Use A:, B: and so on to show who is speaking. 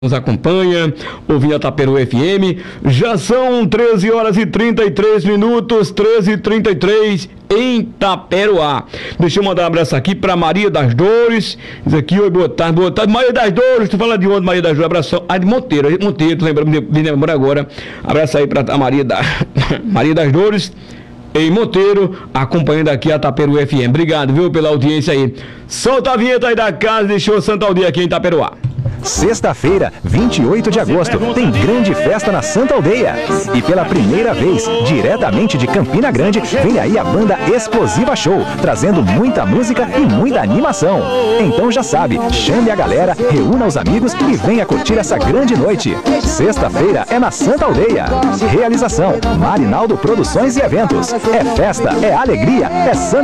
A: Nos acompanha, ouvindo a Taperoá FM. Já são 13 horas e 33 minutos, 13h33 em Taperoá. Deixa eu mandar um abraço aqui para Maria das Dores. Diz aqui, oi, boa tarde. Maria das Dores, tu fala de onde, Maria das Dores? Abração. Ah, de Monteiro, tu lembra, me lembra agora. Abraço aí para a Maria das Dores, em Monteiro, acompanhando aqui a Taperoá FM. Obrigado, viu, pela audiência aí. Solta a vinheta aí da casa, deixou Santo Aldeia aqui em Taperoá.
B: Sexta-feira, 28 de agosto, tem grande festa na Santa Aldeia. E pela primeira vez, diretamente de Campina Grande, vem aí a banda Explosiva Show, trazendo muita música e muita animação. Então já sabe, chame a galera, reúna os amigos e venha curtir essa grande noite. Sexta-feira é na Santa Aldeia. Realização: Marinaldo Produções e Eventos. É festa, é alegria, é Santa